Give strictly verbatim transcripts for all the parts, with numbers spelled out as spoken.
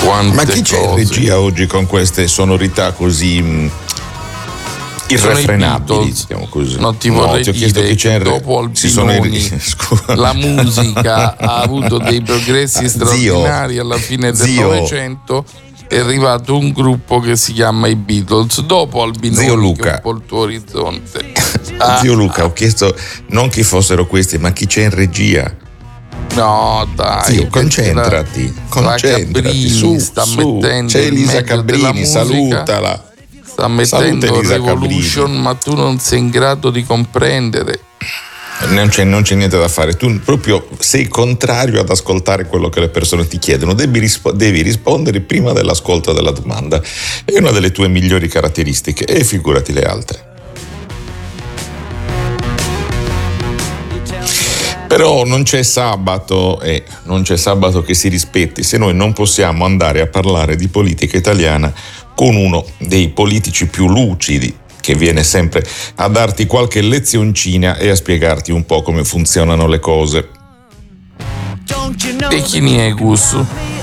Quante Ma chi c'è in cose. regia oggi con queste sonorità così mh, irrefrenabili, diciamo così? Non ti No, vorrei ti ho chiesto dire chi c'è in re- dopo si sono Albinoni in- Scusa. la musica ha avuto dei progressi Ah, straordinari zio, alla fine del zio. Novecento. È arrivato un gruppo che si chiama i Beatles. Dopo Albinoni, Zio Luca. che è un po' il tuo orizzonte. Ah, Zio Luca, ho chiesto non chi fossero questi, ma chi c'è in regia. no, dai. Zio, perché concentrati, la- concentrati. La Cabrini Su, sta su. mettendo C'è il Elisa meglio della Cabrini, musica, salutala. sta mettendo Saluta Elisa Revolution, Cabrini. ma tu non sei in grado di comprendere. Non c'è, non c'è niente da fare, tu proprio sei contrario ad ascoltare quello che le persone ti chiedono, devi, rispo- devi rispondere prima dell'ascolto della domanda, è una delle tue migliori caratteristiche e figurati le altre. Però non c'è sabato e non c'è sabato che si rispetti se noi non possiamo andare a parlare di politica italiana con uno dei politici più lucidi, che viene sempre a darti qualche lezioncina e a spiegarti un po' come funzionano le cose. E chi ne è Gus?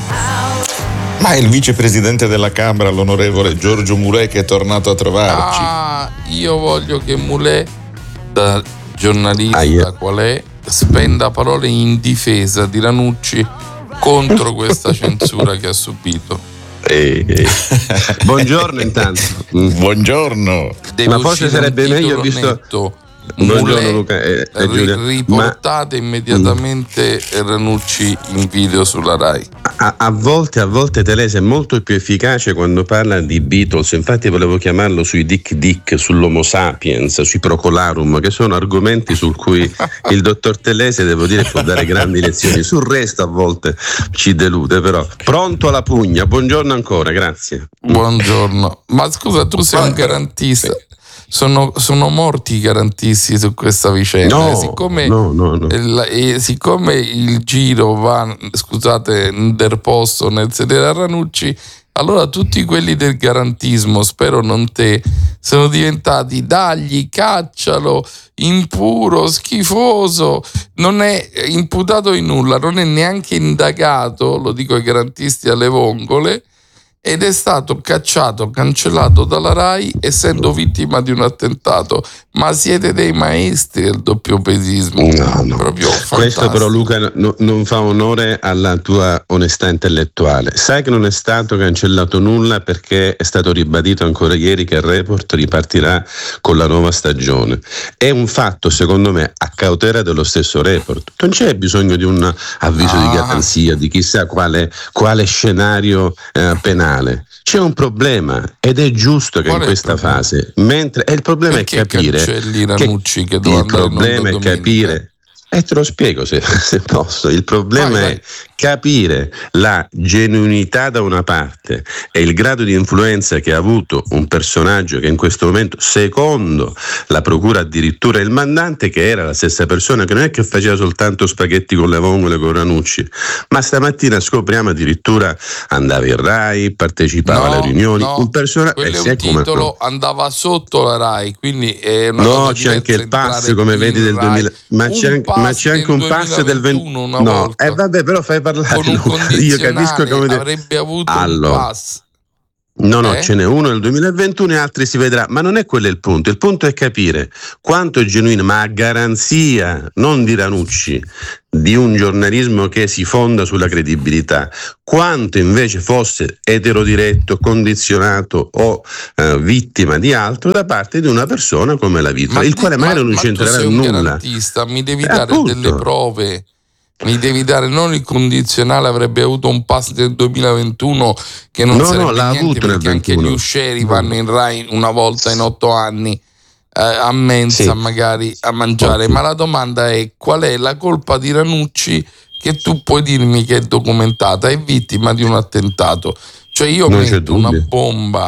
Ma è il vicepresidente della Camera, l'onorevole Giorgio Mulè, che è tornato a trovarci. Ah, io voglio che Mulè, da giornalista Aia. qual è, spenda parole in difesa di Ranucci contro questa censura che ha subito. Eh, eh. Buongiorno intanto. Mm. Buongiorno. Deve Ma forse uscire sarebbe un meglio titolo visto- netto. Buongiorno Mulè, Luca e, e ri- Giulia. riportate immediatamente Ranucci in video sulla Rai. A, a volte, a volte Telese è molto più efficace quando parla di Beatles, infatti volevo chiamarlo sui Dick Dick, sull'Homo sapiens, sui Procolarum, che sono argomenti su cui il dottor Telese, devo dire, può dare grandi lezioni. Sul resto a volte ci delude, però. Pronto alla pugna, buongiorno ancora, grazie. Buongiorno. Ma scusa, tu sei un garantista. Sono, sono morti i garantisti su questa vicenda. No, e siccome, no, no, no. il, e siccome il giro va, scusate, interposto nel sedere a Ranucci, allora tutti quelli del garantismo, spero non te, sono diventati dagli, caccialo, impuro, schifoso, non è imputato in nulla, non è neanche indagato, lo dico ai garantisti alle vongole, ed è stato cacciato, cancellato dalla Rai essendo vittima di un attentato. Ma siete dei maestri del doppiopesismo. No, no. Proprio Questo fantastico. però Luca no, non fa onore alla tua onestà intellettuale. Sai che non è stato cancellato nulla perché è stato ribadito ancora ieri che il Report ripartirà con la nuova stagione. È un fatto, secondo me, a cautela dello stesso Report. Non c'è bisogno di un avviso Ah. di garanzia, di chissà quale, quale scenario eh, penale. C'è un problema ed è giusto che Qual in è il questa problema? fase, mentre e il problema Perché è capire cancelli Ranucci che, che doveva il andare in onda problema è domenica? capire. E te lo spiego se, se posso. Il problema Vai, è vai. capire la genuinità da una parte e il grado di influenza che ha avuto un personaggio che in questo momento, secondo la procura, addirittura il mandante, che era la stessa persona, che non è che faceva soltanto spaghetti con le vongole con Ranucci, ma stamattina scopriamo addirittura andava in Rai, partecipava No, alle riunioni, no, un personaggio. quello è eh, un sì, come titolo, no. andava sotto la Rai, quindi è una No, cosa c'è anche diversa il pass, entrare come in vedi, del Rai. duemila. Ma c'è, Un anche, ma pass c'è anche un del pass del venti. duemilaventuno una No, volta. eh vabbè, però fai parlare. Con un Luca. Io condizionale capisco come. avrebbe avuto Allora. un pass. No, no, Eh? ce n'è uno nel duemilaventuno e altri si vedrà, ma non è quello il punto. Il punto è capire quanto è genuino, ma a garanzia, non di Ranucci, di un giornalismo che si fonda sulla credibilità, quanto invece fosse eterodiretto, condizionato o eh, vittima di altro da parte di una persona come la Vita, il ti- quale magari non ma c'entrerà tu sei un nulla. garantista, mi devi Eh, dare appunto. delle prove. Mi devi dare non il condizionale, avrebbe avuto un pass del duemilaventuno che non No, no, sarebbe l'ha niente, avuto nel perché anche ventuno. gli uscieri vanno in Rai una volta in otto anni eh, a mensa Sì. magari a mangiare. Ok. Ma la domanda è: qual è la colpa di Ranucci che tu puoi dirmi che è documentata? È vittima di un attentato. Cioè io Non c'è metto una dubbio. bomba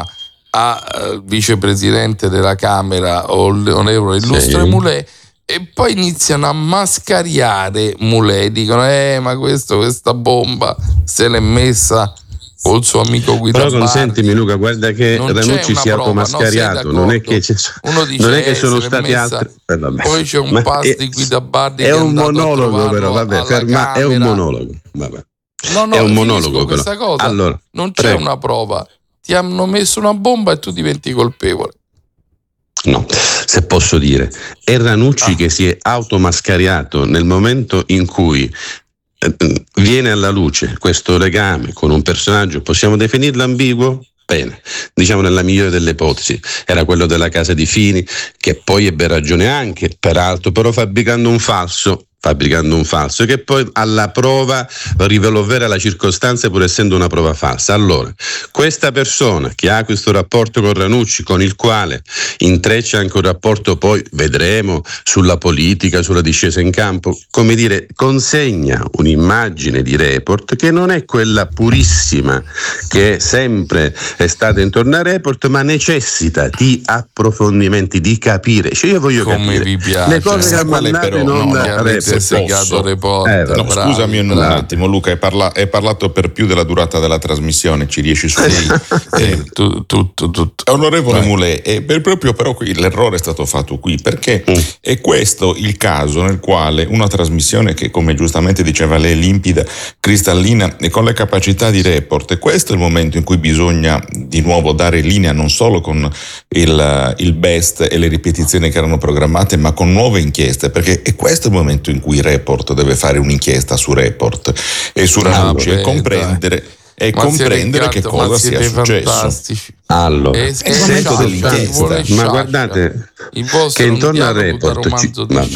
al vicepresidente della Camera o l'onorevole illustre Sì. Mulè e poi iniziano a mascariare Mulè, dicono eh ma questo, questa bomba se l'è messa col suo amico Guido Però Bardi. consentimi Luca, guarda che Non c'è Ranucci una si è prova, automascariato, no, sei non è d'accordo? che, ci- Uno dice, non è che eh, sono se l'è stati messa- altri. eh, vabbè. Poi c'è un Ma pass è- di Guido Bardi È che è un andato a monologo, trovarlo però vabbè, alla ferma, è un Camera. monologo. Vabbè. no, no, è un monologo però. Questa cosa. Allora, non c'è prego. una prova, ti hanno messo una bomba e tu diventi colpevole. No, se posso dire, è Ranucci ah. che si è automascariato nel momento in cui eh, viene alla luce questo legame con un personaggio, possiamo definirlo ambiguo? Bene, diciamo nella migliore delle ipotesi, era quello della casa di Fini, che poi ebbe ragione anche, peraltro, però fabbricando un falso, fabbricando un falso, che poi alla prova rivelò vera la circostanza pur essendo una prova falsa. Allora, questa persona che ha questo rapporto con Ranucci, con il quale intreccia anche un rapporto, poi vedremo, sulla politica, sulla discesa in campo, come dire, consegna un'immagine di Report che non è quella purissima che sempre è stata intorno a Report, ma necessita di approfondimenti, di capire. Cioè io voglio come capire vi piace. le cose che ha mandato in onda no, no, Report. Segato report, eh, no, bravi, scusami un bravi. attimo, Luca, hai, parla- hai parlato per più della durata della trasmissione, ci riesci su? Sì, sì, tu, tutto, tutto. Onorevole Mulè, eh, per proprio però qui l'errore è stato fatto qui, perché mm. è questo il caso nel quale una trasmissione che, come giustamente diceva lei, è limpida, cristallina e con le capacità di Report, e questo è il momento in cui bisogna di nuovo dare linea non solo con il, il best e le ripetizioni che erano programmate, ma con nuove inchieste, perché è questo il momento in cui Report deve fare un'inchiesta su Report e su Ranucci e comprendere e ma comprendere che cosa sia successo. Fantastici. Allora, è, è sento dell'inchiesta, ma guardate che intorno a Report ci,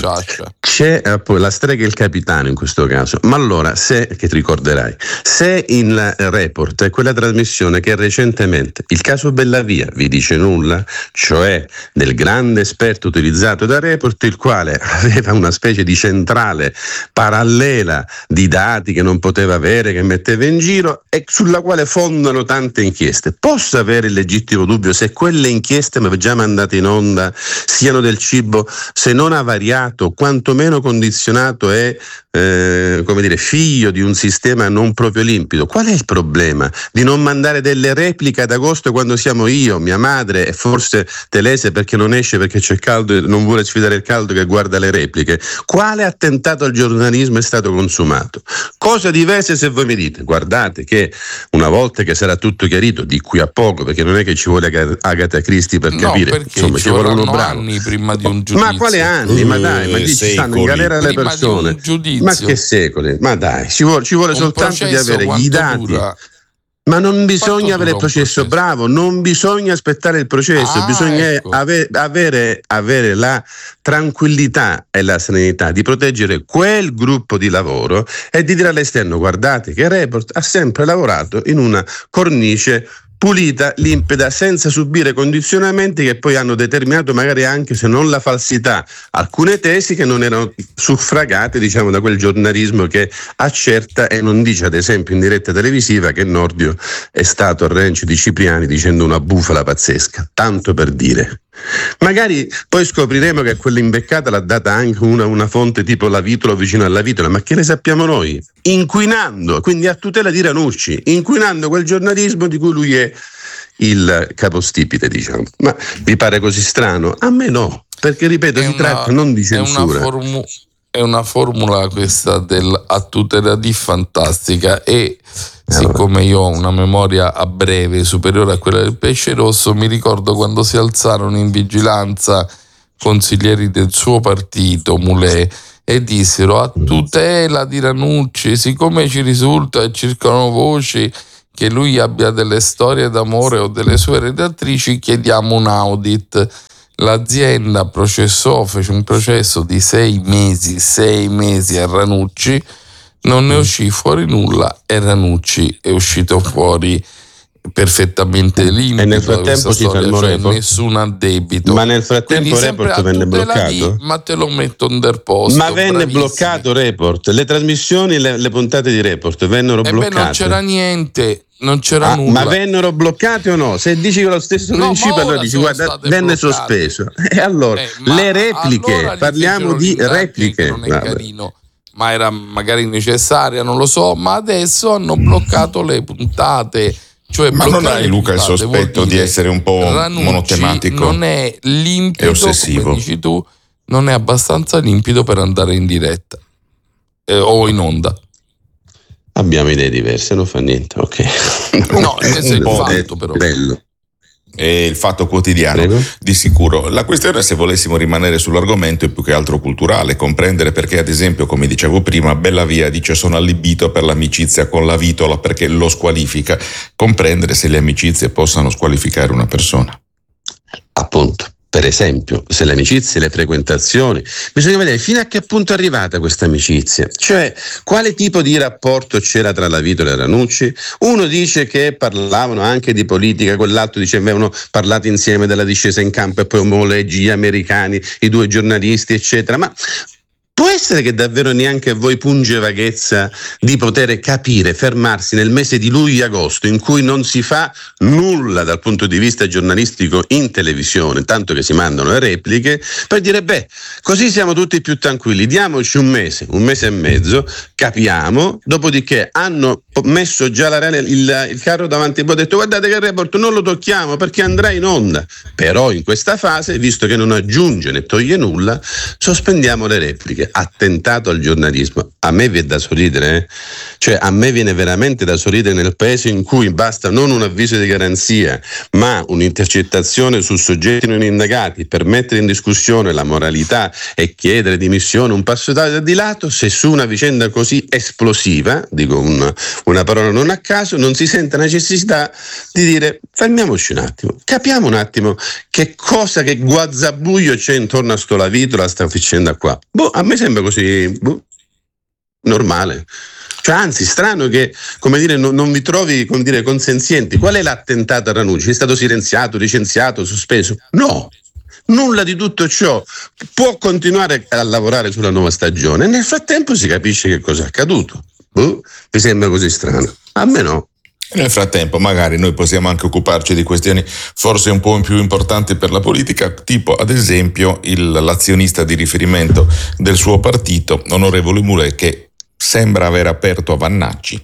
c'è eh, poi la strega e il capitano in questo caso. Ma allora, se che ti ricorderai, se in Report è quella trasmissione che recentemente il caso Bellavia vi dice nulla, cioè del grande esperto utilizzato da Report, il quale aveva una specie di centrale parallela di dati che non poteva avere, che metteva in giro e sulla quale fondano tante inchieste. Posso avere il legittimo dubbio se quelle inchieste già mandate in onda siano del cibo, se non avariato, quantomeno condizionato e eh, come dire, figlio di un sistema non proprio limpido. Qual è il problema di non mandare delle repliche ad agosto quando siamo io, mia madre e forse Telese perché non esce perché c'è caldo e non vuole sfidare il caldo, che guarda le repliche? Quale attentato al giornalismo è stato consumato? Cosa diversa se voi mi dite guardate che una volta che sarà tutto chiarito, di qui a poco, perché non è che ci vuole Agatha Christie per no, capire, insomma ci, ci vuole uno bravo. Anni prima di un giudizio. Ma quale anni? Ma dai, ma ci stanno in galera le prima persone. Ma che secoli? Ma dai, ci vuole, ci vuole soltanto di avere i dati. Dura? Ma non bisogna avere il processo, processo, bravo, non bisogna aspettare il processo, ah, bisogna ecco. ave, avere, avere la tranquillità e la serenità di proteggere quel gruppo di lavoro e di dire all'esterno guardate che Report ha sempre lavorato in una cornice pulita, limpida, senza subire condizionamenti che poi hanno determinato magari anche se non la falsità, alcune tesi che non erano suffragate, diciamo, da quel giornalismo che accerta e non dice, ad esempio in diretta televisiva, che Nordio è stato al ranch di Cipriani dicendo una bufala pazzesca, tanto per dire. Magari poi scopriremo che quella imbeccata l'ha data anche una, una fonte tipo la Vitola vicino alla Vitola, ma che ne sappiamo noi? Inquinando, quindi a tutela di Ranucci, inquinando quel giornalismo di cui lui è il capostipite, diciamo. Ma vi pare così strano? A me no, perché ripeto, è si una, tratta non di censura. È una, formu- è una formula questa del a tutela di fantastica e siccome io ho una memoria a breve superiore a quella del pesce rosso, mi ricordo quando si alzarono in vigilanza consiglieri del suo partito, Mulè, e dissero a tutela di Ranucci, siccome ci risulta e circolano voci che lui abbia delle storie d'amore o delle sue redattrici, chiediamo un audit. L'azienda processò, fece un processo di sei mesi, sei mesi a Ranucci, non ne uscì fuori nulla e Ranucci è uscito fuori perfettamente limpido. E nel frattempo si fermò cioè Report. Nessun addebito. Ma nel frattempo Report venne bloccato? Di, ma te lo metto under posto. Ma venne bravissimi. bloccato Report. Le trasmissioni, le, le puntate di Report vennero e bloccate. Beh, non c'era niente. Non c'era ah, nulla. Ma vennero bloccate o no? Se dici che lo stesso no, principio, allora dici guarda, venne bloccate. Sospeso. E allora, eh, le repliche, allora parliamo di repliche. Non è Vabbè. carino, ma era magari necessaria, non lo so, ma adesso hanno bloccato le puntate. Cioè ma non hai, Luca, il sospetto di essere un po' Ranucci monotematico? Non è limpido, è ossessivo. Come dici tu, non è abbastanza limpido per andare in diretta eh, o in onda. abbiamo idee diverse, non fa niente, ok. No, questo è il fatto, però. Bello. È il fatto quotidiano. Prego. Di sicuro. La questione, se volessimo rimanere sull'argomento, è più che altro culturale, comprendere perché, ad esempio, come dicevo prima, Bellavia dice sono allibito per l'amicizia con la Vitola perché lo squalifica, comprendere se le amicizie possano squalificare una persona. Appunto. Per esempio, se le amicizie, le frequentazioni, bisogna vedere fino a che punto è arrivata questa amicizia, cioè quale tipo di rapporto c'era tra la Vitola e Ranucci. Uno dice che parlavano anche di politica, quell'altro dice che avevano parlato insieme della discesa in campo e poi omologhi gli americani, i due giornalisti, eccetera, ma può essere che davvero neanche a voi punge vaghezza di poter capire, fermarsi nel mese di luglio-agosto in cui non si fa nulla dal punto di vista giornalistico in televisione, tanto che si mandano le repliche, per dire beh, così siamo tutti più tranquilli, diamoci un mese, un mese e mezzo, capiamo, dopodiché hanno messo già la, il, il carro davanti e poi detto guardate che il report non lo tocchiamo perché andrà in onda, però in questa fase, visto che non aggiunge né toglie nulla, sospendiamo le repliche. Attentato al giornalismo. A me viene da sorridere, eh? Cioè a me viene veramente da sorridere nel paese in cui basta non un avviso di garanzia ma un'intercettazione su soggetti non indagati per mettere in discussione la moralità e chiedere dimissioni, un passo di lato, se su una vicenda così esplosiva, dico una, una parola non a caso, non si sente la necessità di dire fermiamoci un attimo, capiamo un attimo che cosa, che guazzabuglio c'è intorno a sto La Vitola, sta vicenda qua. Boh, a me sembra così boh, normale. Cioè, anzi, strano che, come dire, non, non vi trovi, come dire, consenzienti. Qual è l'attentato a Ranucci? È stato silenziato, licenziato, sospeso? No, nulla di tutto ciò. Può continuare a lavorare sulla nuova stagione e nel frattempo si capisce che cosa è accaduto. Boh, vi sembra così strano? A me no. Nel frattempo magari noi possiamo anche occuparci di questioni forse un po' più importanti per la politica, tipo ad esempio il, l'azionista di riferimento del suo partito, onorevole Mulè, che sembra aver aperto a Vannacci.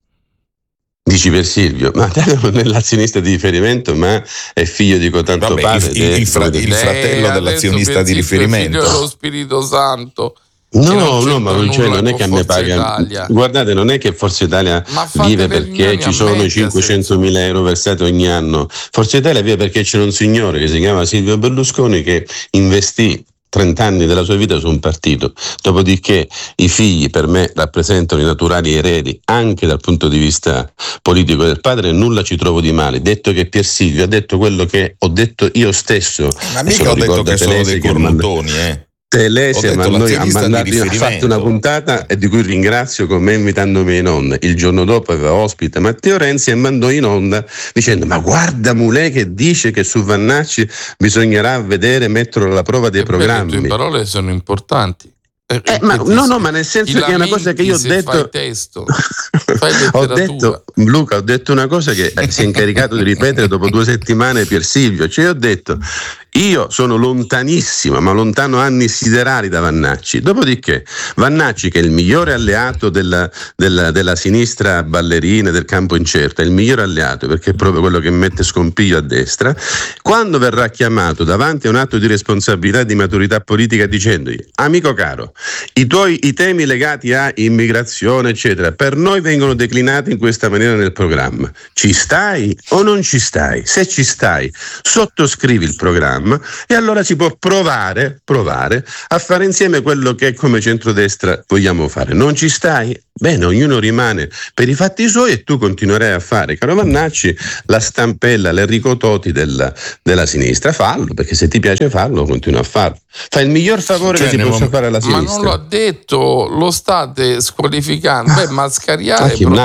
Dici per Silvio, ma non è l'azionista di riferimento, ma è figlio di cotanto Vabbè, padre. Il, il, il, fra, il fratello dell'azionista di riferimento. Figlio dello Spirito Santo. No, no, ma non, cioè, non è che a me paga. Italia. Guardate, non è che Forza Italia vive perché ci sono cinquecentomila euro versati ogni anno. Forza Italia vive perché c'era un signore che si chiama Silvio Berlusconi che investì trenta anni della sua vita su un partito. Dopodiché i figli per me rappresentano i naturali eredi anche dal punto di vista politico del padre, nulla ci trovo di male. Detto che Pier Silvio ha detto quello che ho detto io stesso. Ma mica ho detto che sono dei cornuntoni, eh. Telese a noi ha mandato, ha fatto una puntata e di cui ringrazio con me invitandomi in onda. Il giorno dopo aveva ospite Matteo Renzi e mandò in onda dicendo ma guarda Mulè che dice che su Vannacci bisognerà vedere, metterlo alla prova dei e programmi. Le tue parole sono importanti. Eh, ma, no, no, ma nel senso che è una cosa che io ho detto. Fai testo, fai ho detto, Luca, ho detto una cosa che si è incaricato di ripetere dopo due settimane Pier Silvio. Cioè, ho detto, io sono lontanissimo, ma lontano anni siderali da Vannacci. Dopodiché, Vannacci, che è il migliore alleato della, della, della sinistra ballerina del campo incerto, è il migliore alleato perché è proprio quello che mette scompiglio a destra. Quando verrà chiamato davanti a un atto di responsabilità e di maturità politica dicendogli, amico caro, I tuoi i temi legati a immigrazione eccetera per noi vengono declinati in questa maniera nel programma, ci stai o non ci stai? Se ci stai sottoscrivi il programma e allora si può provare provare a fare insieme quello che come centrodestra vogliamo fare. Non ci stai? Bene, ognuno rimane per i fatti suoi e tu continuerai a fare, caro Vannacci, la stampella, l'Enrico Toti della, della sinistra. Fallo, perché se ti piace farlo continua a farlo. Fai il miglior favore cioè, che si possa mom- fare alla sinistra. Ma non l'ho detto, lo state squalificando. Beh, Mascariale proprio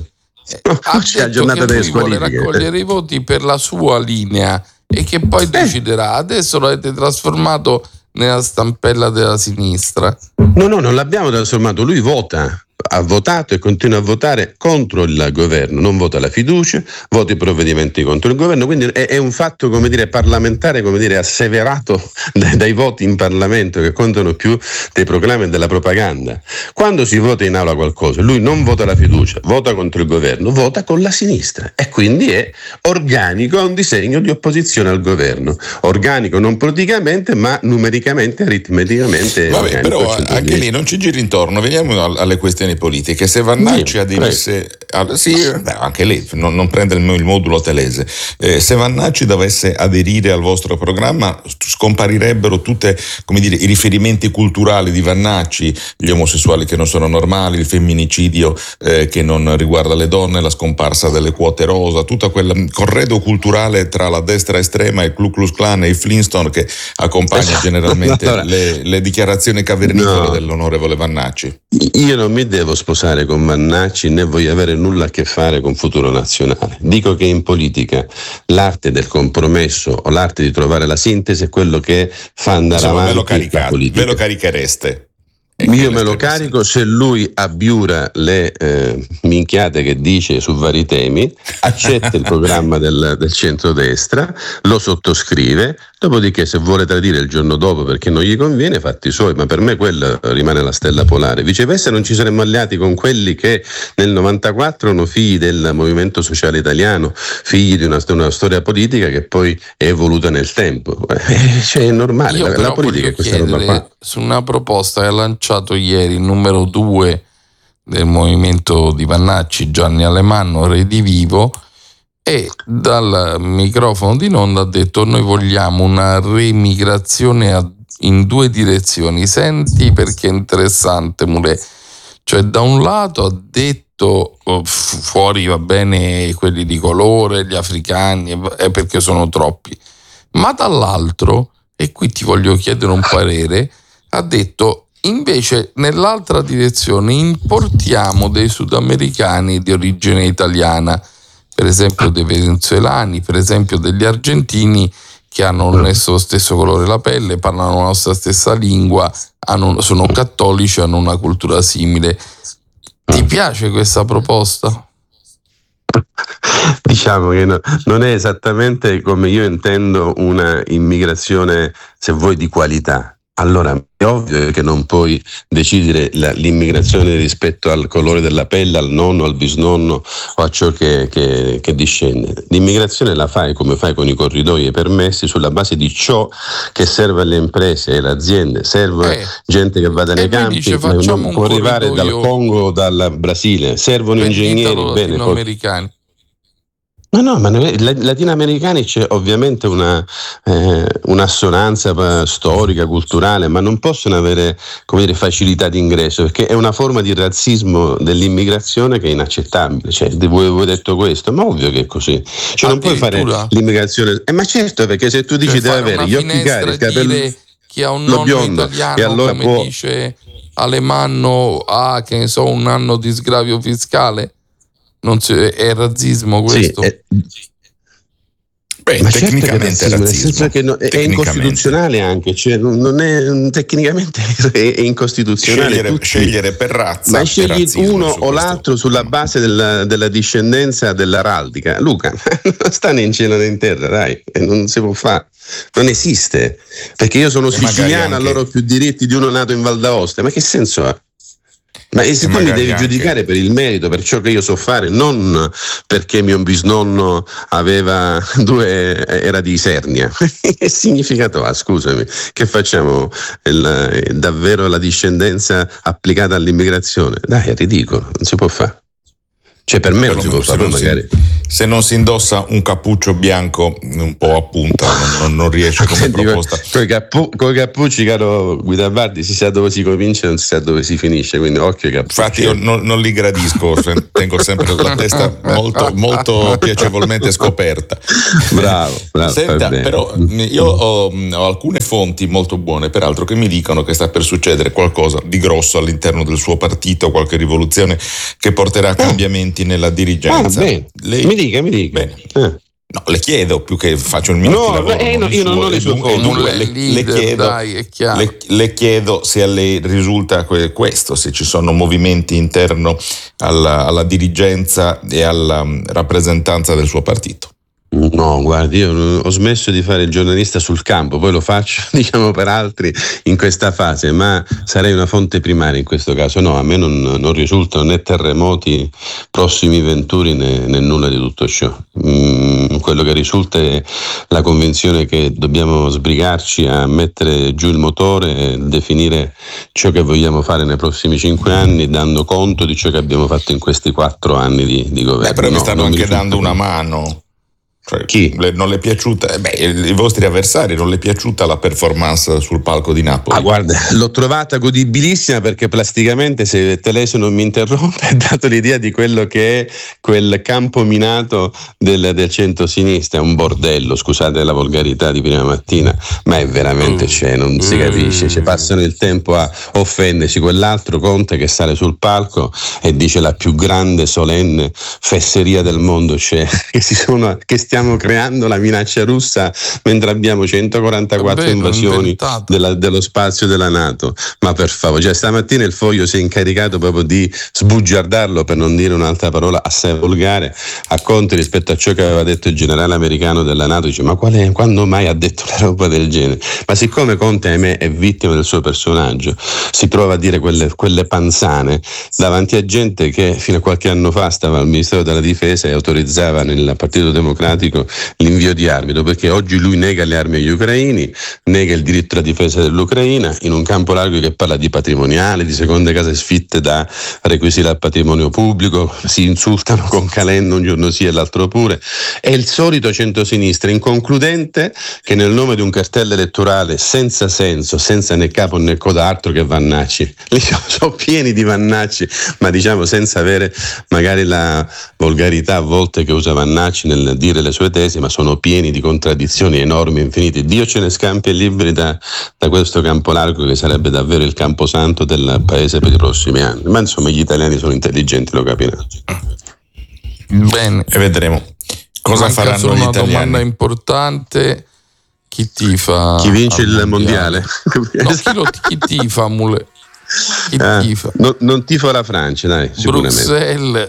no, ha c'è detto che lui vuole raccogliere i voti per la sua linea e che poi eh. deciderà. Adesso lo avete trasformato nella stampella della sinistra. No, no, non l'abbiamo trasformato, lui vota. Ha votato e continua a votare contro il governo, non vota la fiducia, vota i provvedimenti contro il governo, quindi è, è un fatto, come dire, parlamentare, come dire, asseverato dai, dai voti in Parlamento che contano più dei proclami e della propaganda. Quando si vota in aula qualcosa, lui non vota la fiducia, vota contro il governo, vota con la sinistra e quindi è organico, ha un disegno di opposizione al governo, organico non politicamente ma numericamente, aritmeticamente. Vabbè, però anche lì non ci giri intorno, veniamo alle questioni considerazioni politiche. Se Vannacci aderisse, a, sì, beh, anche lei non, non prende il, il modulo telese. Eh, se Vannacci dovesse aderire al vostro programma, scomparirebbero tutte, come dire, i riferimenti culturali di Vannacci, gli omosessuali che non sono normali, il femminicidio eh, che non riguarda le donne, la scomparsa delle quote rosa, tutto quel corredo culturale tra la destra estrema, il Ku Klux Klan e i Flintstone che accompagna generalmente allora, le, le dichiarazioni cavernicole no. dell'onorevole Vannacci. Io non mi devo sposare con Vannacci né voglio avere nulla a che fare con Futuro Nazionale. Dico che in politica l'arte del compromesso o l'arte di trovare la sintesi è quello che fa andare Insomma, avanti ve lo la politica. Ve lo carichereste? Io me lo carico se lui abbiura le eh, minchiate che dice su vari temi, accetta il programma del, del centrodestra, lo sottoscrive, dopodiché se vuole tradire il giorno dopo perché non gli conviene, fatti suoi, ma per me quella rimane la stella polare. Viceversa non ci saremmo alleati con quelli che nel novantaquattro erano figli del movimento sociale italiano, figli di una, una storia politica che poi è evoluta nel tempo. Eh, cioè è normale, Io la, la politica è questa roba qua. Su una proposta che ha lanciato ieri il numero due del movimento di Vannacci, Gianni Alemanno, Redivivo, e dal microfono di Nonda ha detto: noi vogliamo una remigrazione a, in due direzioni. Senti perché è interessante, Mulè. Cioè, da un lato ha detto oh, fuori va bene quelli di colore, gli africani, eh, perché sono troppi, ma dall'altro, e qui ti voglio chiedere un parere, ha detto invece nell'altra direzione importiamo dei sudamericani di origine italiana, per esempio dei venezuelani, per esempio degli argentini, che hanno il nostro stesso colore della pelle, parlano la nostra stessa lingua, hanno, sono cattolici, hanno una cultura simile. Ti piace questa proposta? Diciamo che no, non è esattamente come io intendo una immigrazione, se vuoi, di qualità. Allora è ovvio che non puoi decidere la, l'immigrazione rispetto al colore della pelle, al nonno, al bisnonno o a ciò che, che, che discende. L'immigrazione la fai come fai con i corridoi e i permessi, sulla base di ciò che serve alle imprese e alle aziende. Serve eh, gente che vada nei campi, dice, non può arrivare dal Congo o dal Brasile, servono ingegneri bene. Latinoamericani. Ma no, ma noi latinoamericani c'è ovviamente una eh, un'assonanza storica, culturale, ma non possono avere, come dire, facilità di ingresso, perché è una forma di razzismo dell'immigrazione che è inaccettabile. Cioè, voi avete detto questo, ma ovvio che è così. Cioè, non puoi fare l'immigrazione. Eh, ma certo, perché se tu dici deve avere gli occhi chiari, il capello, chi ha un nonno biondo, italiano, e allora come può... dice Alemanno, ha, che ne so, un anno di sgravio fiscale. Non si, è razzismo questo? Sì, è, beh, ma tecnicamente certo è razzismo, nel senso che no, è incostituzionale anche, cioè non, non è tecnicamente è incostituzionale. Scegliere, scegliere per razza, ma scegli uno o l'altro sulla base della, della discendenza dell'araldica. Luca, non stanno in cielo né in terra, dai, non si può fare. Non esiste, perché io sono siciliano, anche... allora ho più diritti di uno nato in Val d'Aosta. Ma che senso ha? Ma se tu mi devi anche... giudicare per il merito, per ciò che io so fare, non perché mio bisnonno aveva due era di Isernia. Che significato ha? Scusami, che facciamo il, davvero la discendenza applicata all'immigrazione? Dai, è ridicolo, non si può fare. Cioè, per me per non si può fare, magari. Se non si indossa un cappuccio bianco un po' a punta, non, non riesce come Senti, proposta. Con i cappu- cappucci, caro Guidabardi, si sa dove si comincia e non si sa dove si finisce, quindi occhio ai cappucci. Infatti io non, non li gradisco, tengo sempre la testa molto, molto piacevolmente scoperta. Bravo, bravo. Senta, però io ho, ho alcune fonti molto buone, peraltro, che mi dicono che sta per succedere qualcosa di grosso all'interno del suo partito, qualche rivoluzione che porterà a cambiamenti nella dirigenza. Ah, Lei... Mi dica, mi dica. Bene. Eh. No, le chiedo, più che faccio il mio no, lavoro. Eh, no, io non ho le sue dunque, le, le, chiedo, dai, è chiaro. le, le chiedo se a lei risulta questo, se ci sono movimenti interno alla, alla dirigenza e alla rappresentanza del suo partito. No, guardi, io ho smesso di fare il giornalista sul campo, poi lo faccio, diciamo, per altri in questa fase, ma sarei una fonte primaria in questo caso. No, a me non, non risultano né terremoti prossimi venturi né, né nulla di tutto ciò. Mm, quello che risulta è la convinzione che dobbiamo sbrigarci a mettere giù il motore e definire ciò che vogliamo fare nei prossimi cinque anni, dando conto di ciò che abbiamo fatto in questi quattro anni di, di governo. Beh, però no, mi stanno anche mi dando una bene. mano. Cioè, Chi? Le, non le è piaciuta? Beh, i vostri avversari non le è piaciuta la performance sul palco di Napoli? Ah, guarda, l'ho trovata godibilissima perché plasticamente, se Teleso non mi interrompe, ha dato l'idea di quello che è quel campo minato del, del centro-sinistra. È un bordello, scusate la volgarità di prima mattina, ma è veramente, cioè, non si capisce, cioè, passano il tempo a offendersi. Quell'altro Conte che sale sul palco e dice la più grande solenne fesseria del mondo, cioè che si sono che stiamo creando la minaccia russa mentre abbiamo centoquarantaquattro Vabbè, invasioni della, dello spazio della NATO. Ma per favore, cioè, stamattina il Foglio si è incaricato proprio di sbugiardarlo, per non dire un'altra parola assai volgare, a Conte rispetto a ciò che aveva detto il generale americano della NATO. Dice: ma qual è, quando mai ha detto una roba del genere? Ma siccome Conte, ahimè, è vittima del suo personaggio, si trova a dire quelle, quelle panzane davanti a gente che fino a qualche anno fa stava al Ministero della Difesa e autorizzava nel Partito Democratico l'invio di armi, perché oggi lui nega le armi agli ucraini, nega il diritto alla difesa dell'Ucraina in un campo largo che parla di patrimoniale, di seconde case sfitte da requisire al patrimonio pubblico, si insultano con Calenda un giorno sì e l'altro pure. È il solito centrosinistra inconcludente che nel nome di un cartello elettorale senza senso, senza né capo né coda, altro che Vannacci, li sono pieni di Vannacci, ma diciamo senza avere magari la volgarità a volte che usa Vannacci nel dire le sue tesi, ma sono pieni di contraddizioni enormi, infinite. Dio ce ne scampi e liberi da, da questo campo largo che sarebbe davvero il camposanto del paese per i prossimi anni. Ma insomma gli italiani sono intelligenti, lo capiranno. Bene, e vedremo cosa manca faranno solo gli una italiani. domanda importante: chi tifa? Chi vince il mondiale? No, chi, lo, chi tifa, Mule? Chi Ah, tifa? no, non tifo la Francia, dai, sicuramente. Bruxelles.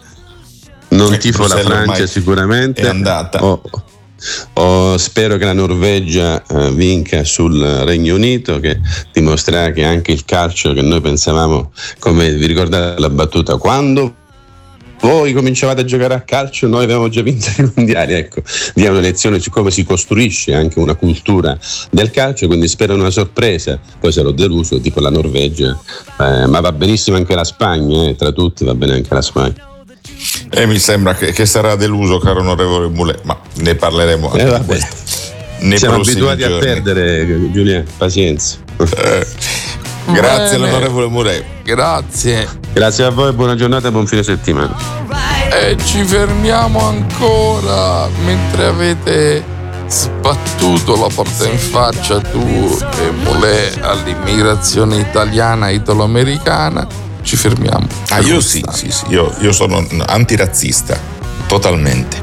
Non Eh, tifo la Bruxelles Francia ormai sicuramente. è andata. Oh, oh, spero che la Norvegia eh, vinca sul Regno Unito, che dimostrerà che anche il calcio che noi pensavamo, come vi ricordate la battuta, quando voi cominciavate a giocare a calcio noi avevamo già vinto i mondiali, ecco, dia una lezione su come si costruisce anche una cultura del calcio, quindi spero una sorpresa. Poi sarò deluso tipo la Norvegia, eh, ma va benissimo anche la Spagna, eh, tra tutti va bene anche la Spagna. E mi sembra che, che sarà deluso, caro onorevole Moulet, ma ne parleremo anche Eh, di vabbè. questo nei Siamo prossimi abituati giorni. a perdere, Giulia, pazienza. Eh, grazie Bene. all'onorevole Moulet. Grazie. Grazie a voi, buona giornata e buon fine settimana. E ci fermiamo ancora mentre avete sbattuto la porta in faccia tu e Moulet all'immigrazione italiana italo-americana. Ci fermiamo. Ah, io sì, sì, sì, io, io sono antirazzista, totalmente.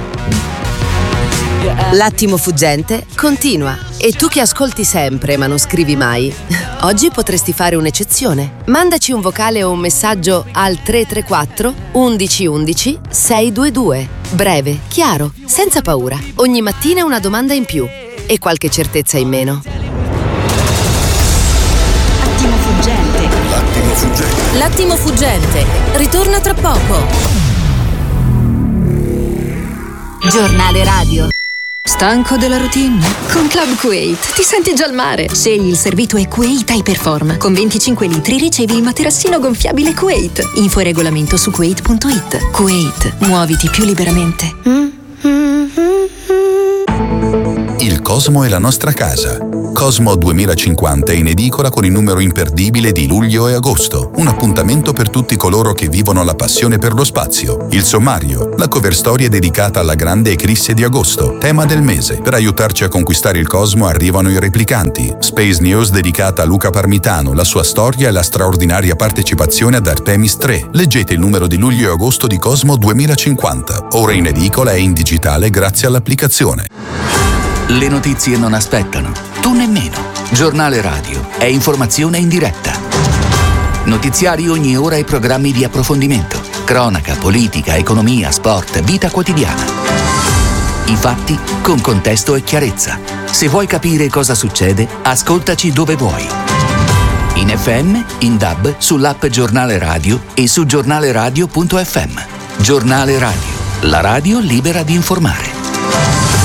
L'attimo fuggente continua. E tu che ascolti sempre ma non scrivi mai, oggi potresti fare un'eccezione. Mandaci un vocale o un messaggio al tre tre quattro undici undici sei due due. Breve, chiaro, senza paura. Ogni mattina una domanda in più e qualche certezza in meno. L'attimo fuggente. L'attimo fuggente. L'attimo fuggente ritorna tra poco. Giornale radio. Stanco della routine? Con Club Kuwait ti senti già al mare. Scegli il servito e Kuwait iPerform. Con venticinque litri ricevi il materassino gonfiabile Kuwait. Info e regolamento su kuwait punto it. Kuwait, muoviti più liberamente. Il Cosmo è la nostra casa. Cosmo duemilacinquanta è in edicola con il numero imperdibile di luglio e agosto. Un appuntamento per tutti coloro che vivono la passione per lo spazio. Il sommario, la cover storia dedicata alla grande eclisse di agosto, tema del mese. Per aiutarci a conquistare il Cosmo arrivano i replicanti. Space News dedicata a Luca Parmitano, la sua storia e la straordinaria partecipazione ad Artemis tre. Leggete il numero di luglio e agosto di Cosmo duemilacinquanta. Ora in edicola e in digitale grazie all'applicazione. Le notizie non aspettano, tu nemmeno. Giornale radio è informazione in diretta. Notiziari ogni ora e programmi di approfondimento. Cronaca, politica, economia, sport, vita quotidiana. I fatti con contesto e chiarezza. Se vuoi capire cosa succede, ascoltaci dove vuoi. In F M, in D A B, sull'app Giornale Radio e su giornaleradio punto effe emme. Giornale Radio, la radio libera di informare.